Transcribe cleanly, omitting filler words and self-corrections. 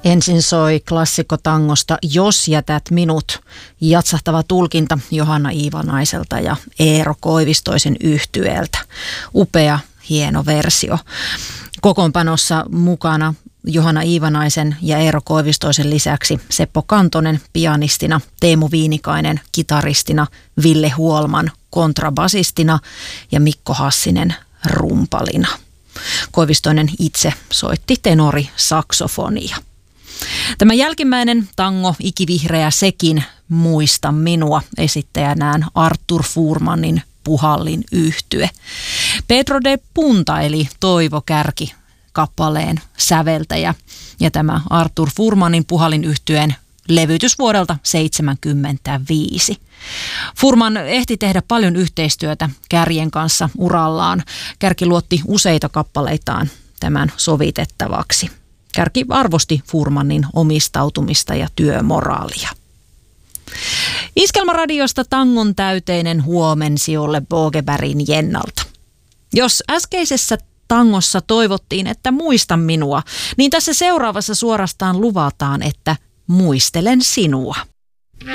Ensin soi klassikkotangosta Jos jätät minut, jatsahtava tulkinta Johanna Iivanaiselta ja Eero Koivistoisen yhtyeeltä. Upea, hieno versio. Kokoonpanossa mukana Johanna Iivanaisen ja Eero Koivistoisen lisäksi Seppo Kantonen pianistina, Teemu Viinikainen kitaristina, Ville Huolman kontrabasistina ja Mikko Hassinen rumpalina. Koivistoinen itse soitti tenori-saksofonia. Tämä jälkimmäinen tango, Ikivihreä sekin, Muista minua, esittäjänään Artur Fuhrmannin Puhallin yhtye. Pedro de Punta eli Toivo Kärki kappaleen säveltäjä ja tämä Artur Fuhrmannin Puhallin yhtyeen levytys vuodelta 1975. Fuhrman ehti tehdä paljon yhteistyötä Kärjen kanssa urallaan. Kärki luotti useita kappaleitaan tämän sovitettavaksi. Kärki arvosti Fuhrmannin omistautumista ja työmoraalia. Iskelmaradiosta tangon täyteinen huomensiolle Bogebergin Jennalta. Jos äskeisessä tangossa toivottiin, että muista minua, niin tässä seuraavassa suorastaan luvataan, että muistelen sinua.